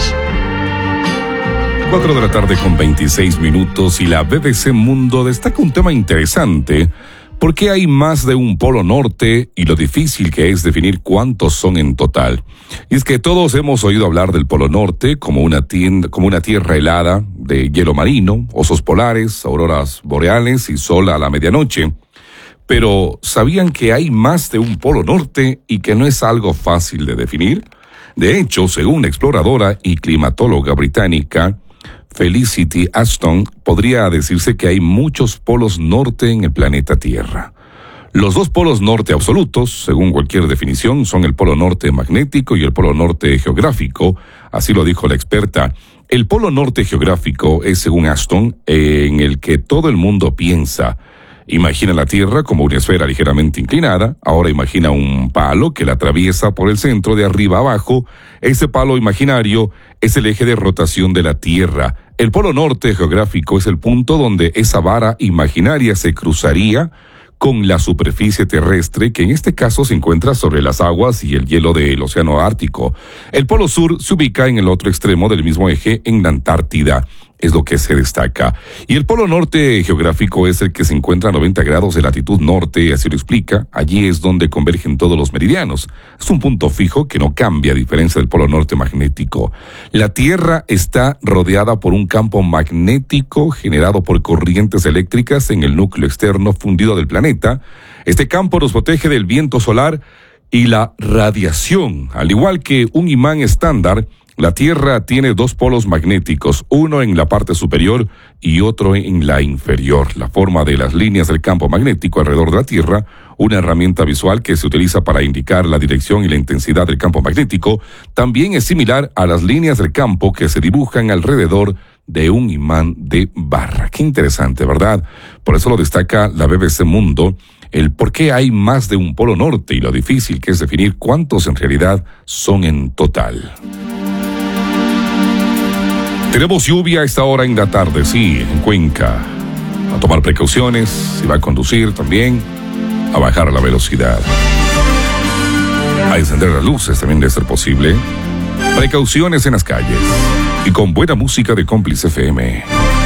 4 de la tarde con 26 minutos y la BBC Mundo destaca un tema interesante. ¿Por qué hay más de un polo norte y lo difícil que es definir cuántos son en total? Y es que todos hemos oído hablar del polo norte como una tierra helada de hielo marino, osos polares, auroras boreales y sol a la medianoche. Pero ¿sabían que hay más de un polo norte y que no es algo fácil de definir? De hecho, según la exploradora y climatóloga británica Felicity Ashton, podría decirse que hay muchos polos norte en el planeta Tierra. Los dos polos norte absolutos, según cualquier definición, son el polo norte magnético y el polo norte geográfico, así lo dijo la experta. El polo norte geográfico es, según Ashton, en el que todo el mundo piensa. Imagina la Tierra como una esfera ligeramente inclinada, ahora imagina un palo que la atraviesa por el centro de arriba a abajo. Ese palo imaginario es el eje de rotación de la Tierra. El polo norte geográfico es el punto donde esa vara imaginaria se cruzaría con la superficie terrestre, que en este caso se encuentra sobre las aguas y el hielo del océano Ártico. El polo sur se ubica en el otro extremo del mismo eje, en la Antártida. Es lo que se destaca. Y el polo norte geográfico es el que se encuentra a 90 grados de latitud norte, así lo explica. Allí es donde convergen todos los meridianos. Es un punto fijo que no cambia a diferencia del polo norte magnético. La Tierra está rodeada por un campo magnético generado por corrientes eléctricas en el núcleo externo fundido del planeta. Este campo nos protege del viento solar y la radiación. Al igual que un imán estándar, la Tierra tiene dos polos magnéticos, uno en la parte superior y otro en la inferior. La forma de las líneas del campo magnético alrededor de la Tierra, una herramienta visual que se utiliza para indicar la dirección y la intensidad del campo magnético, también es similar a las líneas del campo que se dibujan alrededor de un imán de barra. Qué interesante, ¿verdad? Por eso lo destaca la BBC Mundo, el por qué hay más de un polo norte y lo difícil que es definir cuántos en realidad son en total. Tenemos lluvia a esta hora en la tarde, sí, en Cuenca. A tomar precauciones, si va a conducir también, a bajar la velocidad. A encender las luces también debe ser posible. Precauciones en las calles. Y con buena música de Cómplice FM.